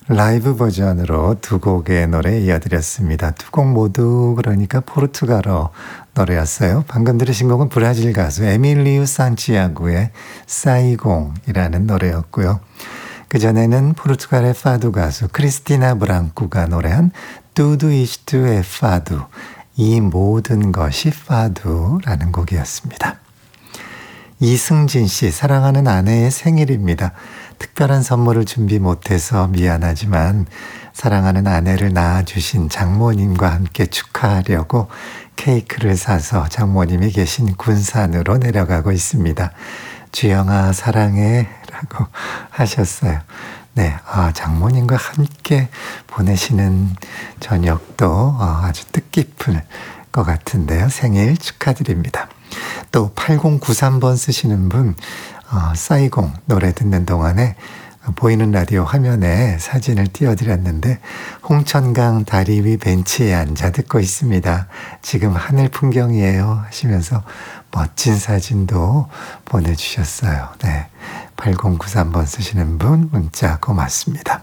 라이브 버전으로 두 곡의 노래 이어드렸습니다. 두 곡 모두 그러니까 포르투갈어 노래였어요. 방금 들으신 곡은 브라질 가수 에밀리우 산티아고의 사이공이라는 노래였고요. 그전에는 포르투갈의 파두 가수 크리스티나 브랑쿠가 노래한 Tudo isto é fado, 이 모든 것이 파두라는 곡이었습니다. 이승진 씨, 사랑하는 아내의 생일입니다. 특별한 선물을 준비 못해서 미안하지만 사랑하는 아내를 낳아주신 장모님과 함께 축하하려고 케이크를 사서 장모님이 계신 군산으로 내려가고 있습니다. 주영아 사랑해 라고 하셨어요. 네, 장모님과 함께 보내시는 저녁도 아주 뜻깊을 것 같은데요. 생일 축하드립니다. 또 8093번 쓰시는 분, 싸이공 노래 듣는 동안에 보이는 라디오 화면에 사진을 띄워드렸는데 홍천강 다리 위 벤치에 앉아 듣고 있습니다. 지금 하늘 풍경이에요 하시면서 멋진 사진도 보내주셨어요. 네, 8093번 쓰시는 분 문자 고맙습니다.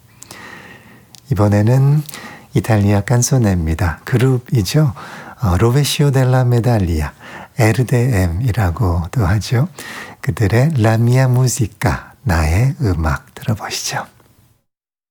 이번에는 이탈리아 깐소네입니다. 그룹이죠. 로베시오 델라 메달리아, RDM이라고도 하죠. 그들의 La mia musica, 나의 음악 들어보시죠.